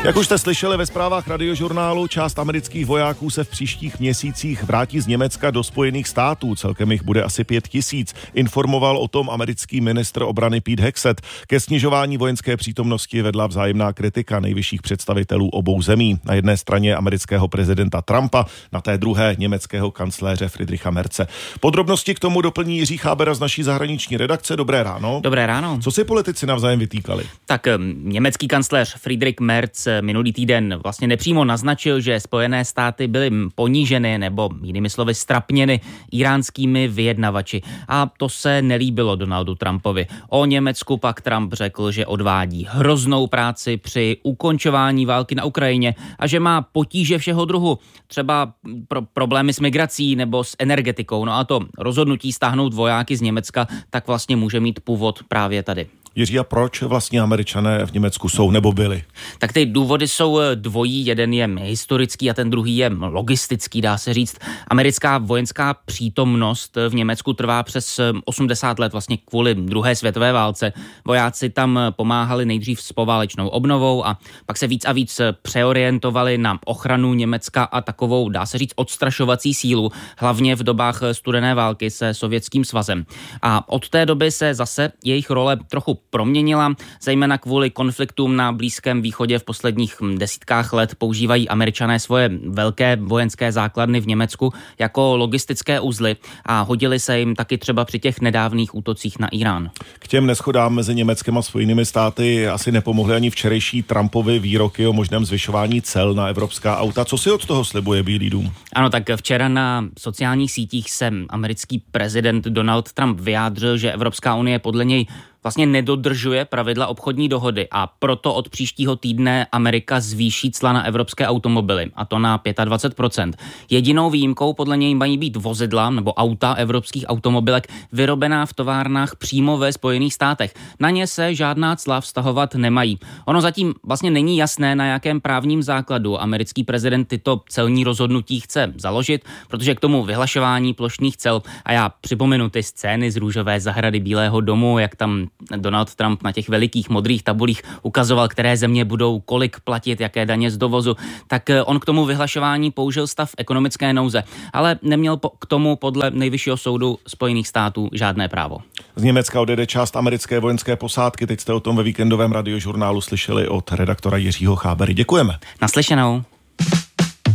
Jak už jste slyšeli ve zprávách Radiožurnálu, část amerických vojáků se v příštích měsících vrátí z Německa do Spojených států. Celkem jich bude asi 5 000. Informoval o tom americký ministr obrany Pete Hegseth. Ke snižování vojenské přítomnosti vedla vzájemná kritika nejvyšších představitelů obou zemí. Na jedné straně amerického prezidenta Trumpa, na té druhé německého kancléře Friedricha Merze. Podrobnosti k tomu doplní Jiří Chábera z naší zahraniční redakce. Dobré ráno. Dobré ráno. Co si politici navzájem vytýkali? Tak německý kancléř Friedrich Merz minulý týden vlastně nepřímo naznačil, že Spojené státy byly poníženy nebo jinými slovy strapněny iránskými vyjednavači. A to se nelíbilo Donaldu Trumpovi. O Německu pak Trump řekl, že odvádí hroznou práci při ukončování války na Ukrajině a že má potíže všeho druhu, třeba problémy s migrací nebo s energetikou. No a to rozhodnutí stáhnout vojáky z Německa tak vlastně může mít původ právě tady. Jiří, a proč vlastně Američané v Německu jsou nebo byli? Tak ty důvody jsou dvojí, jeden je historický a ten druhý je logistický, dá se říct. Americká vojenská přítomnost v Německu trvá přes 80 let vlastně kvůli druhé světové válce. Vojáci tam pomáhali nejdřív s poválečnou obnovou a pak se víc a víc přeorientovali na ochranu Německa a takovou, dá se říct, odstrašovací sílu, hlavně v dobách studené války se Sovětským svazem. A od té doby se zase jejich role trochu proměnila, zejména kvůli konfliktům na Blízkém východě v posledních desítkách let používají Američané svoje velké vojenské základny v Německu jako logistické uzly a hodily se jim taky třeba při těch nedávných útocích na Irán. K těm neshodám mezi Německem a Spojenými státy asi nepomohly ani včerejší Trumpovy výroky o možném zvyšování cel na evropská auta. Co si od toho slibuje Bílý dům? Ano, tak včera na sociálních sítích se americký prezident Donald Trump vyjádřil, že Evropská unie podle něj vlastně nedodržuje pravidla obchodní dohody a proto od příštího týdne Amerika zvýší cla na evropské automobily, a to na 25%. Jedinou výjimkou podle něj mají být vozidla nebo auta evropských automobilek vyrobená v továrnách přímo ve Spojených státech. Na ně se žádná cla vztahovat nemají. Ono zatím vlastně není jasné, na jakém právním základu americký prezident tyto celní rozhodnutí chce založit, protože k tomu vyhlašování plošných cel, a já připomenu ty scény z růžové zahrady Bílého domu, jak tam Donald Trump na těch velikých modrých tabulích ukazoval, které země budou kolik platit, jaké daně z dovozu, tak on k tomu vyhlašování použil stav ekonomické nouze, ale neměl k tomu podle Nejvyššího soudu Spojených států žádné právo. Z Německa odjede část americké vojenské posádky. Teď jste o tom ve víkendovém Radiožurnálu slyšeli od redaktora Jiřího Chábery. Děkujeme. Naslyšenou.